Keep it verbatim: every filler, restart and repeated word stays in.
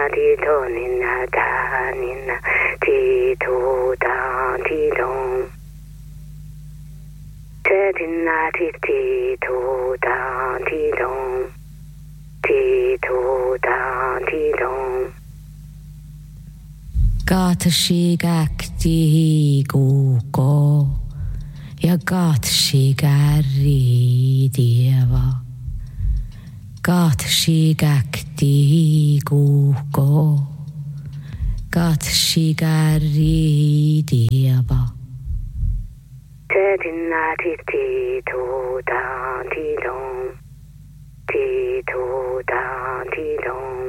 ti to ni na da ni na ti to da ti dong te ti na ti ti to da ti dong ti to da ti dong Gata si gacti gugo ja gata si gari dieva gata si gacti gugo gata si gari dieva te ti na ti ti to da ti dong ti to da ti dong